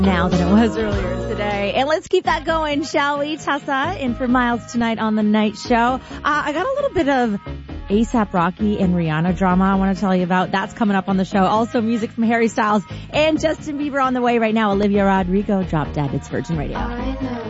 now than it was earlier today. And let's keep that going, shall we? Tessa in for Miles tonight on the night show. I got a little bit of A$AP Rocky and Rihanna drama I want to tell you about. That's coming up on the show. Also music from Harry Styles and Justin Bieber on the way right now. Olivia Rodrigo, Drop Dead. It's Virgin Radio.